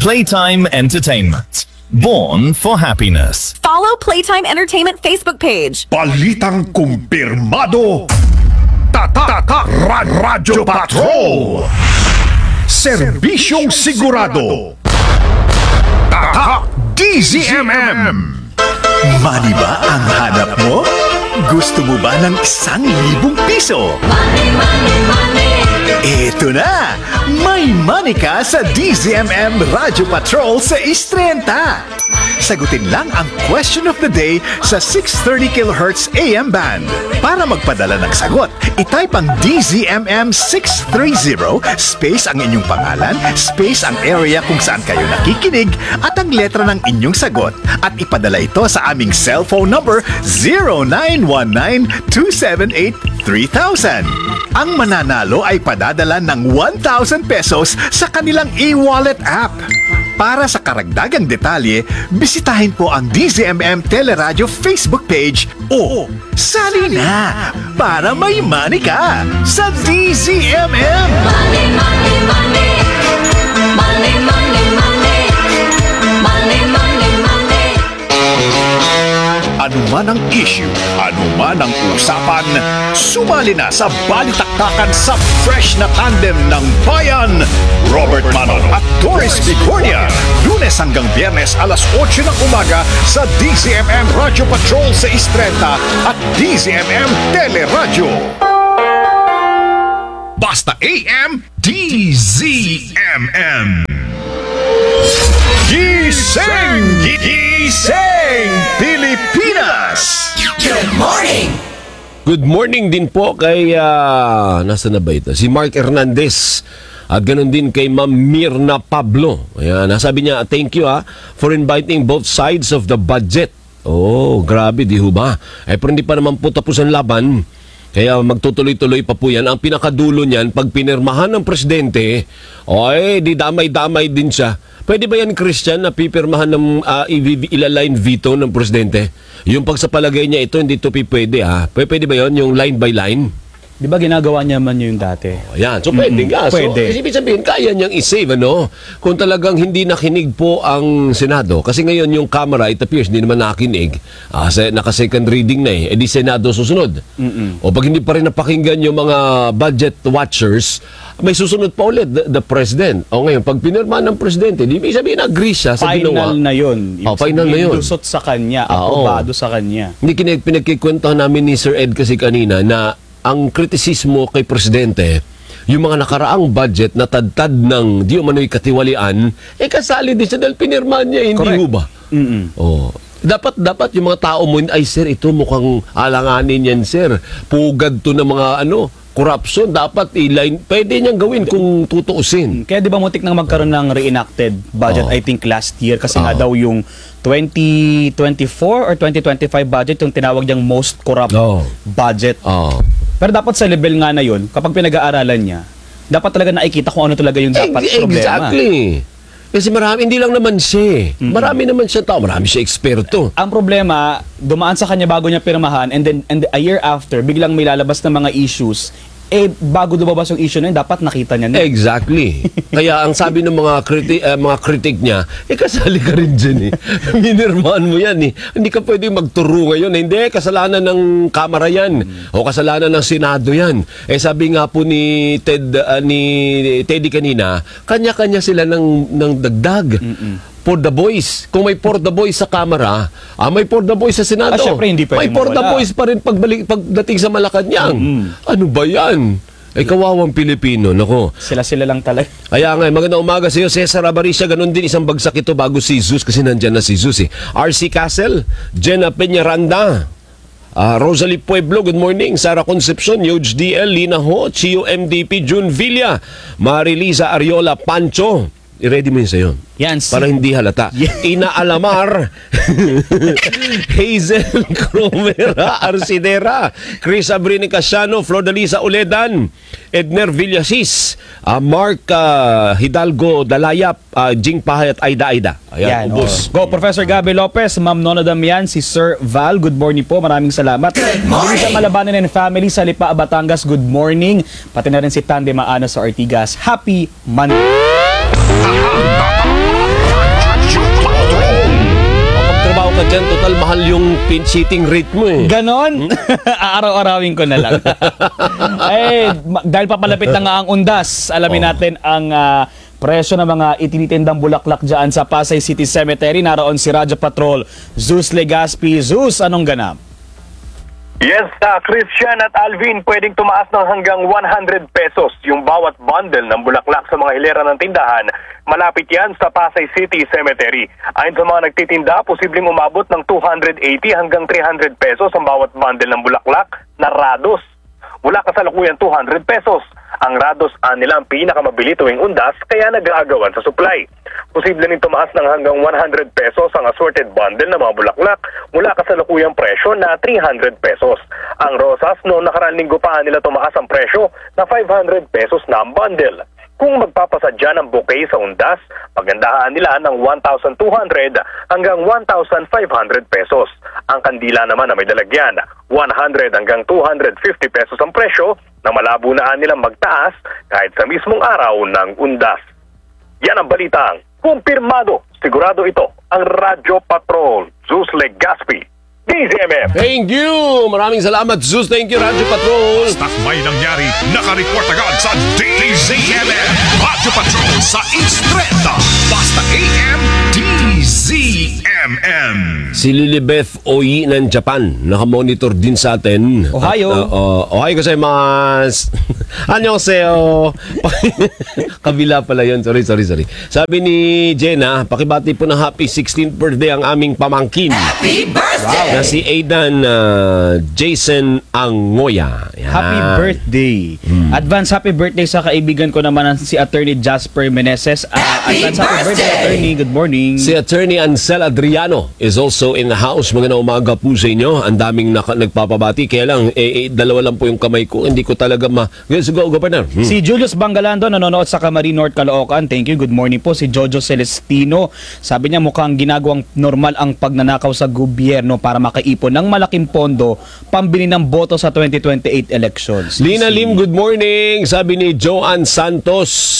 Playtime Entertainment. Born for happiness. Follow Playtime Entertainment Facebook page. Balitang kumpirmado. Radyo Patrol. Serbisyong sigurado. DZMM. Money ba ang hanap mo? Gusto mo ba ng 1,000 piso? Money, money, money. Eto na! May money ka sa DZMM Radyo Patrol sa Istrenta. Sagutin lang ang question of the day sa 630 kHz AM band. Para magpadala ng sagot, itype ang DZMM 630, space ang inyong pangalan, space ang area kung saan kayo nakikinig, at ang letra ng inyong sagot. At ipadala ito sa aming cellphone number 0919-278-3000. Ang mananalo ay padadala ng 1,000 pesos sa kanilang e-wallet app. Para sa karagdagang detalye, bisitahin po ang DZMM Teleradio Facebook page o sali na para may money ka sa DZMM! Money, money, money. Money, money, money. Money, money, money. Ano man ang issue, ano man ang usapan, sumali na sa balitaktakan sa fresh na tandem ng bayan, Robert Manon at Doris Bicornia. Lunes hanggang Biyernes alas 8 ng umaga sa DZMM Radio Patrol sa Istrenta at DZMM Teleradyo. Basta AM, DZMM. Gising! Gising! Pilipinas! Good morning. Good morning din po kay, nasa na ba ito? Si Mark Hernandez. At ganun din kay Ma'am Mirna Pablo. Ayan, sabi niya, thank you for inviting both sides of the budget. Oh, grabe, di ho ba? Pero hindi pa naman po tapos ang laban. Kaya magtutuloy-tuloy pa po yan. Ang pinakadulo niyan, pag pinirmahan ng presidente, di damay-damay din siya. Pwede ba yan, Christian, na pipirmahan ng ilaline veto ng presidente? Yung pag sa palagay niya ito, hindi ito pwede Pwede ba yon yung line by line? Di ba ginagawa niya man yung dati? Ayan, so pwede nga. Pwede. So, ibig sabihin, kaya niyang isave, Kung talagang hindi nakinig po ang Senado. Kasi ngayon yung Kamara, it appears, hindi naman nakinig. Naka-second reading na di Senado susunod. O pag hindi pa rin napakinggan yung mga budget watchers, may susunod pa ulit, the President. O ngayon, pag pinirma ng Presidente, di ibig sabihin, agree siya sa ginawa. Final na yun. Final na yun. Lusot sa kanya, aprobado sa kanya. Hindi pinagkikwentuhan namin ni Sir Ed kasi kanina na ang kritisismo kay Presidente, yung mga nakaraang budget na tadtad ng di umano'y katiwalian, kasali din siya dahil pinirmahan niya, hindi ho ba? Dapat yung mga tao mo, ay sir, ito mukhang alanganin yan, sir. Pugad to ng mga corruption, dapat i-line, pwede niyang gawin kung tutuusin. Kaya di ba mutik nang magkaroon ng reenacted budget, I think last year, kasi nga daw yung 2024 or 2025 budget, yung tinawag niyang most corrupt budget. Pero dapat sa level nga na yun, kapag pinag-aaralan niya, dapat talaga nakikita kung ano talaga yung dapat problema. Exactly. Kasi marami, hindi lang naman siya. Marami naman siya tao, marami siya eksperto. Ang problema, dumaan sa kanya bago niya pirmahan, and then a year after, biglang may lalabas na mga issues, bago lumabas yung issue na yun, dapat nakita niya na. Exactly. Kaya ang sabi ng mga critic niya, kasali ka rin dyan Minirmahan mo yan Hindi ka pwede magturo ngayon. Hindi, kasalanan ng Kamara yan. O kasalanan ng Senado yan. Sabi nga po ni Teddy kanina, kanya-kanya sila ng dagdag. For the boys. Kung may for the boys sa Kamara, may for the boys sa Senado. Syempre, hindi pwede may for the boys pa rin pagdating sa Malacanang. Ano ba yan? Kawawang Pilipino. Nako. Sila lang talaga. Kaya nga, magandang umaga sa iyo, Cesar Abaricia. Ganun din, isang bagsak ito bago si Zeus kasi nandyan na si Zeus RC Castle, Jenna Peñaranda, Rosalie Pueblo, good morning. Sara Concepcion, Yoj DL, Lina Ho, Chio MDP, June Villa, Marilisa Ariola, Pancho. I-ready mo yun sa'yo. Yan. Para hindi halata. Ina Alamar, Hazel Cromera, Arcidera, Chris Abrini Casiano, Flordalisa Uledan, Edner Villasis, Mark Hidalgo Dalayap, Jing Pahay at Aida. Ayan, ubos. Go, Professor Gabi Lopez, Ma'am Nona Damian, si Sir Val, good morning po. Maraming salamat. Good morning. Sa Malabanan and Family sa Lipa, Batangas, good morning. Pati na rin si Tande Maana sa Ortigas. Happy Monday. mahal yung pinch hitting rate mo eh. Ganon? Aaraw-arawin ko na lang. Dahil papalapit na nga ang undas, alamin natin ang presyo ng mga itinitindang bulaklak dyan sa Pasay City Cemetery. Naroon si Radyo Patrol, Zeus Legaspi. Zeus, anong ganap? Yes, Christian at Alvin, pwedeng tumaas ng hanggang 100 pesos yung bawat bundle ng bulaklak sa mga hilera ng tindahan. Malapit yan sa Pasay City Cemetery. Ayon sa mga nagtitinda, posibleng umabot ng 280 hanggang 300 pesos ang bawat bundle ng bulaklak na rados. Wala kasalukuyan 200 pesos. Ang rados nila ang pinakamabili tuwing undas, kaya nag-aagawan sa supply. Posible rin tumaas ng hanggang 100 pesos ang assorted bundle ng mga bulaklak mula kasalukuyang presyo na 300 pesos. Ang rosas, noong nakaraan linggo pa nila tumaas ang presyo na 500 pesos na ang bundle. Kung magpapasadya ng bouquet sa undas, pagandahaan nila ng 1,200 hanggang 1,500 pesos. Ang kandila naman na may dalagyan, 100 hanggang 250 pesos ang presyo na malabo na nilang magtaas kahit sa mismong araw ng undas. Yan ang balitang kumpirmado. Sigurado ito ang Radyo Patrol. Zeus Legaspi, DZMM. Thank you! Maraming salamat, Zeus. Thank you, Radyo Patrol. Basta't may nangyari, nakareport agad sa DZMM. Radyo Patrol sa Istreta. Basta AM, DZMM. Si Lilibeth Oyi ng Japan, nakamonitor din sa atin. Ohio. Ohio gozaimasu. Annyeonghaseyo. Kabila pala yun. Sorry. Sabi ni Jenna, pakibati po ng happy 16th birthday ang aming pamangkin. Happy birthday! Na si Aidan Jason Angoya. Yan. Happy birthday. Advance happy birthday sa kaibigan ko naman si Attorney Jasper Meneses. Advance happy birthday, Attorney. Good morning. Si Attorney Ansel Adriano is also in the house. Magandang umaga po sa inyo. Ang daming nagpapabati. Kaya lang, dalawa lang po yung kamay ko. Hindi ko talaga Go, Governor. Si Julius Bangalando nanonood sa Camarin North, Caloocan. Thank you. Good morning po. Si Jojo Celestino. Sabi niya mukhang ginagawang normal ang pagnanakaw sa gobyerno para makaipon ng malaking pondo pambili ng boto sa 2028 elections. Lina Lim, good morning. Sabi ni Joanne Santos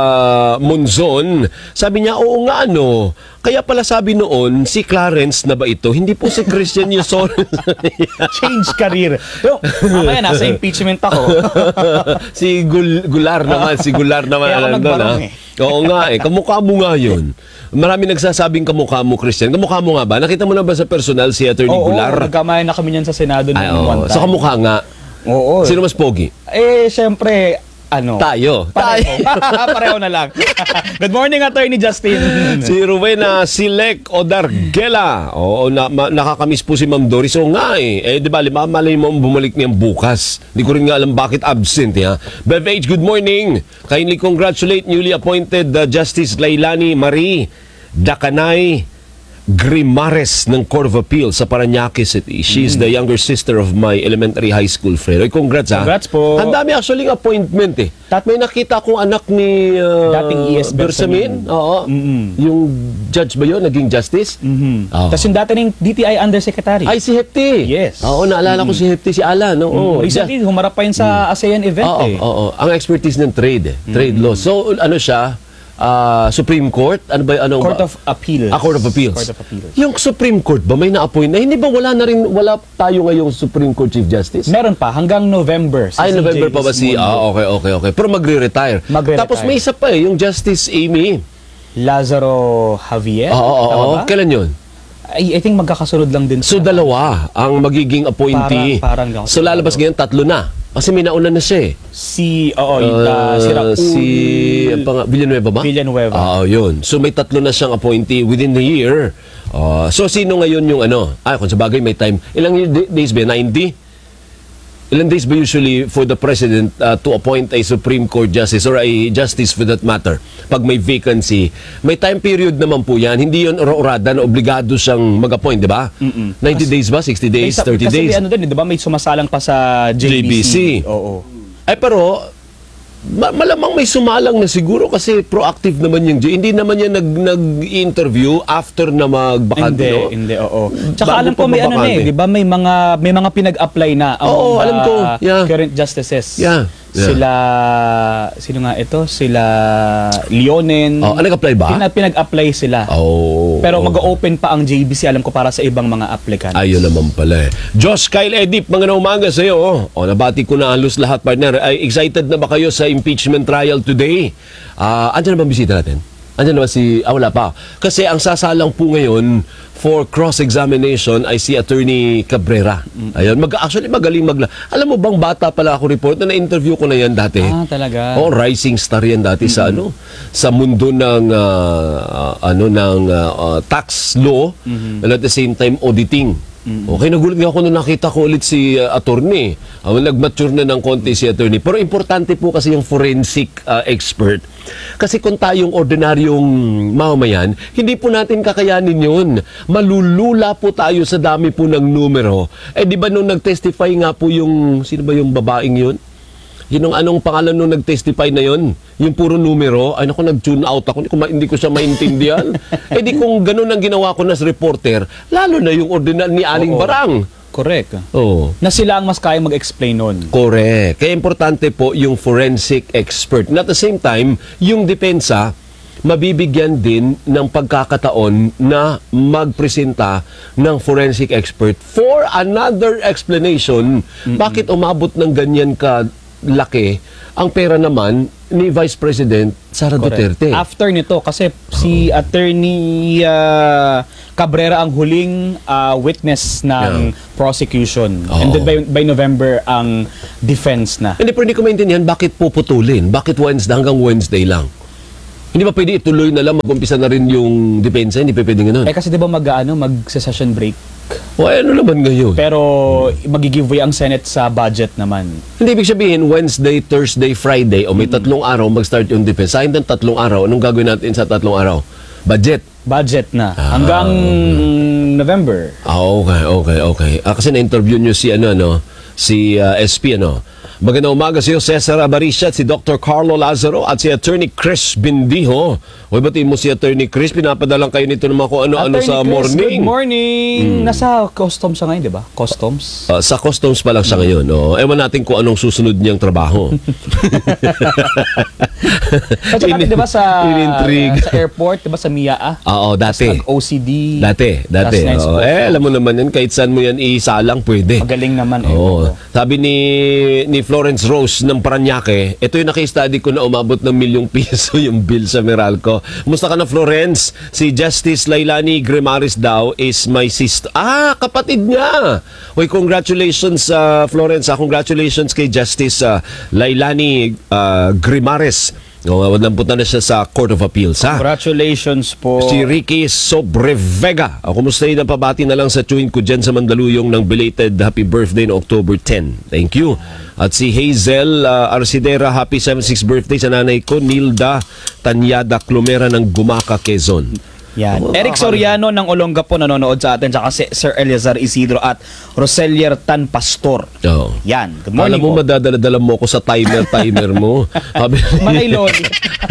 Munzon. Sabi niya, oo nga ano. Kaya pala sabi noon, si Clarence na ba ito? Hindi po si Christian Yusol. Change career. Pero, mamaya nasa impeachment ako. Si Gular naman. Kaya ako nagbarong eh. Oo nga eh. Kamukha mo nga yun. Marami nagsasabing kamukha mo, Christian. Kamukha mo nga ba? Nakita mo na ba sa personal si Attorney Gular? Oo, nagkamayan na kami niyan sa Senado noong one time. So kamukha nga. Oo. Sino mas pogi? Siyempre, Tayo. Pareho na lang. Good morning, Attorney Justin. Si Rowena Silek Odargela. Oo, nakakamiss po si Ma'am Doris. Oo nga eh. Di ba, malay mo bumalik niyang bukas. Di ko rin nga alam bakit absent. Bev H, good morning. Kindly congratulate newly appointed Justice Lailani Marie Dakanay Grimares ng Court of Appeal sa Parañaque City. She is the younger sister of my elementary high school friend. Oy, congrats ha. Congrats po. Ang dami actually appointment eh. May nakita akong anak ni dating ES Bersamin. Oo. Yung judge ba yun? Naging justice? Tapos yung dating DTI Undersecretary. Ay, si Hepti. Yes. Oo, naalala ko si Hepti, si Alan. Oo. Recently, humarap pa yun sa ASEAN event Oo. Ang expertise ng trade trade law. So, ano siya? Supreme Court? Ano ba? Court of Appeals. Court of Appeals. Court of Appeals. Yung Supreme Court ba may na-appoint na? Hindi ba wala tayo ngayong Supreme Court Chief Justice? Meron pa, hanggang November. Ay, November pa ba si... Okay. Pero magre-retire. Tapos may isa pa yung Justice Amy Lazaro Javier? Oo. Kailan yun? I think magkakasunod lang din. So, dalawa ang magiging appointee. Parang so, lalabas ngayon, 3 na. Kasi may nauna na siya eh. Si Raul. Villanueva ba? Villanueva. Yun. So, may 3 na siyang appointee within the year. So, sino ngayon yung kung sa bagay may time. Ilang days ba? 90? Ilang days ba usually for the President to appoint a Supreme Court Justice or a Justice for that matter? Pag may vacancy, may time period naman po yan. Hindi yun ora-orada na obligado siyang mag-appoint, di ba? 90 days ba? 60 days? 30 days? Kasi din, di ba may sumasalang pa sa JBC? Oo. Pero malamang may sumalang na siguro kasi proactive naman yung hindi naman yan nag-interview after na magbakante. Hindi, oo. Tsaka alam ko may di ba may mga pinag-apply na ang alam ko. Current justices. Yeah. Sino nga ito? Sila Leonen. Nag-apply ba? Pinag-apply sila. Pero mag-open pa ang JBC, alam ko, para sa ibang mga applicants. Ayun naman pala eh. Josh Kyle Edip, mga umaga sa iyo. Nabati ko na halos lahat, partner. Ay, excited na ba kayo sa impeachment trial today? Andiyan na ba bisita natin? Andiyan na ba wala pa. Kasi ang sasalang po ngayon for cross-examination ay si Attorney Cabrera. Ayun, actually magaling Alam mo bang bata pala ako report na na-interview ko na yan dati. Talaga? Rising star yan dati sa sa mundo ng tax law and at the same time auditing. Okay, nagulat ako nung nakita ko ulit si attorney. Nag-mature na ng konti si attorney. Pero importante po kasi yung forensic expert. Kasi kung tayong ordinaryong mamamayan, hindi po natin kakayanin yun. Malulula po tayo sa dami po ng numero. Di ba nung nag-testify nga po sino ba yung babaeng yun? Yun ang anong pangalan nung nag-testify na yun? Yung puro numero, ay naku, nag-tune out ako, hindi ko siya maintindihan. Di kung ganun ang ginawa ko na as reporter, lalo na yung ordinal ni Aling Barang. Correct. Oo. Na sila ang mas kaya mag-explain nun. Correct. Kaya importante po yung forensic expert. And at the same time, yung depensa, mabibigyan din ng pagkakataon na magpresenta ng forensic expert for another explanation. Bakit umabot ng ganyan laki ang pera naman ni Vice President Sara Duterte? After nito, kasi si Attorney Cabrera ang huling witness ng prosecution. And then by November ang defense na. Pero hindi ko maintindihan bakit puputulin? Bakit hanggang Wednesday lang? Hindi ba pwede ituloy na lang, mag-umpisa na rin yung depensa? Hindi pa pwede ganun. Kasi di ba mag-session break? Ano naman ngayon? Pero mag-giveaway ang Senate sa budget naman. Hindi ibig sabihin, Wednesday, Thursday, Friday, o may 3 araw mag-start yung defense. Sa akin 3 araw, anong gagawin natin sa 3 araw? Budget. Budget na. Hanggang November. Okay. Kasi na-interview nyo si SP, Magandang umaga sa iyo, Cesar Abaricia, at si Dr. Carlo Lazaro at si Attorney Chris Bindiho. Batiin mo si Attorney Chris, pinapadalang kayo nito naman kung ano-ano sa Chris, morning. Good morning! Nasa customs sa ngayon, di ba? Customs? Sa customs pa lang siya ngayon. Ewan natin kung anong susunod niyang trabaho. At saka di ba sa airport, di ba sa MIA? Oo, dati. OCD. Dati. Alam mo naman yan, kahit saan mo yan isalang, pwede. Magaling naman. Sabi ni Florence Rose ng Paranaque, ito yung naki-study ko na umabot ng ₱1,000,000 yung bill sa Meralco. Musta ka na, Florence? Si Justice Lailani Grimares daw is my sister. Kapatid niya! Congratulations, Florence. Congratulations kay Justice Lailani Grimares. Napunta na siya sa Court of Appeals, Congratulations po. Si Ricky Sobrevega. Kumusta yun ang pabati na lang sa tuwing ko dyan sa Mandaluyong ng belated happy birthday no October 10. Thank you. At si Hazel Arcidera, happy 76th birthday sa nanay ko, Nilda Tanyada Clumera ng Gumaca, Quezon. Yan. Eric Soriano ng Olongapo nanonood sa atin, tsaka si Sir Eliazar Isidro at Roselier Tan Pastor. Yan. Good morning. Alam mo, madadala-dala mo ko sa timer mo. Manay Loli.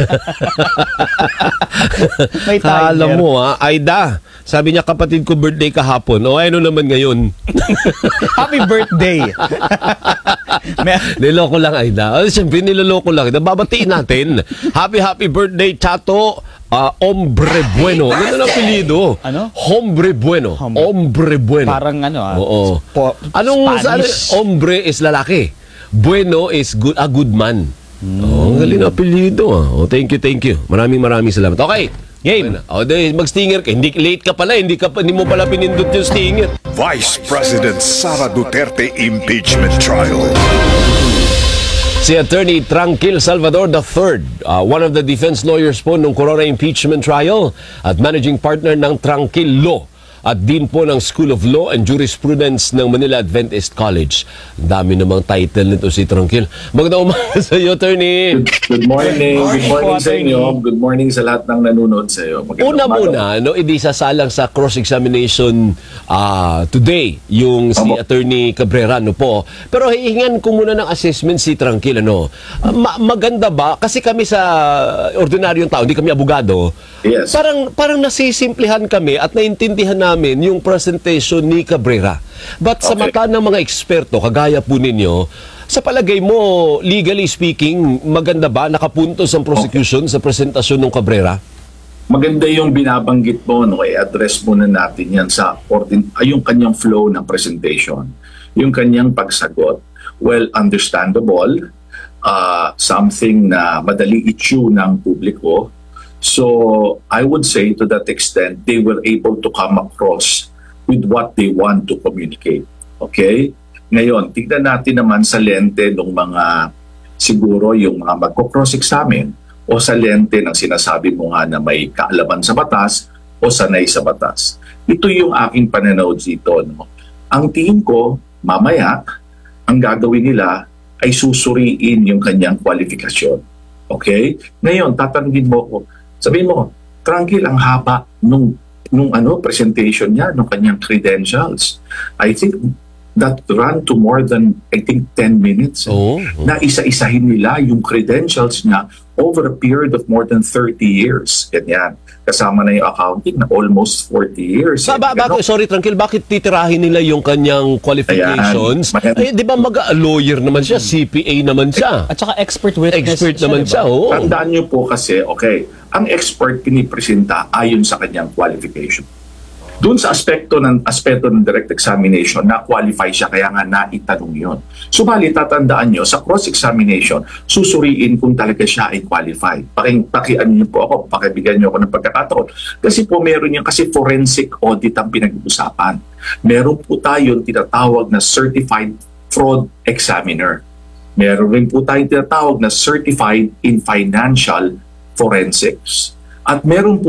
May timer. Alam mo Aida, sabi niya kapatid ko birthday kahapon. Ano naman ngayon? Happy birthday. Niloko lang, Aida. Siyempre, niloloko lang. Babatiin natin. Happy birthday, Chato. Hombre Bueno. Ano ang apelyido? Ano? Hombre Bueno. Hombre Bueno. Parang Oo. Spanish. Hombre is lalaki. Bueno is a good man. Ang galing na apelyido. Thank you. Maraming salamat. Okay. Game. Mag-stinger ka. Hindi late ka pala. Hindi mo pala pinindot yung stinger. Vice President Sara Duterte impeachment trial. Si Attorney Tranquil Salvador III, one of the defense lawyers po nung Corona impeachment trial at managing partner ng Tranquil Law at Dean po ng School of Law and Jurisprudence ng Manila Adventist College. Ang dami namang title nito si Tranquil. Magandang umaga sa iyo, Attorney. Good morning. Good morning sa inyo. Good morning sa lahat ng nanonood sa iyo. Una-muna, sasalang sa cross-examination today, yung si Attorney Cabrera, po. Pero hihingan ko muna ng assessment si Tranquil, maganda ba? Kasi kami sa ordinaryong tao, hindi kami abogado. Yes. Parang nasisimplihan kami at naintindihan namin yung presentation ni Cabrera. But sa mata ng mga eksperto, kagaya po ninyo, sa palagay mo, legally speaking, maganda ba nakapuntos ang prosecution sa presentasyon ng Cabrera? maganda yung binabanggit mo, no? I-address muna natin yan sa yung kanyang flow ng presentation, yung kanyang pagsagot. Well, understandable, something na madali i-chew ng publiko. So, I would say to that extent, they were able to come across with what they want to communicate. Okay? Ngayon, tignan natin naman sa lente ng mga, siguro yung mga magko-cross-examine o sa lente ng sinasabi mo nga na may kaalaman sa batas o sanay sa batas. Ito yung aking pananaw dito. No? Ang tingin ko, mamaya, ang gagawin nila ay susuriin yung kanyang kwalifikasyon. Okay? Ngayon, tatanungin mo ko, sabihin mo, tranquil, ang haba nung presentation niya, nung kanyang credentials. I think that ran to more than, 10 minutes. Na isa-isahin nila yung credentials niya over a period of more than 30 years. Ganyan. Kasama na yung accounting na almost 40 years. Sorry, Tranquil, bakit titirahin nila yung kanyang qualifications? Di ba lawyer naman siya, CPA naman siya. At saka expert witness. Expert naman siya, oo. Tandaan niyo po kasi, ang expert pinipresenta ayon sa kanyang qualification. Doon sa aspeto ng direct examination, na-qualify siya, kaya nga naitanong yun. Subalit, tatandaan nyo, sa cross-examination, susuriin kung talaga siya ay qualified. Pakian niyo po ako, pakibigyan niyo ako ng pagkakataon. Kasi po meron yan, kasi forensic audit ang pinag-uusapan. Meron po tayong tinatawag na certified fraud examiner. Meron rin po tayong tinatawag na certified in financial forensics. At meron po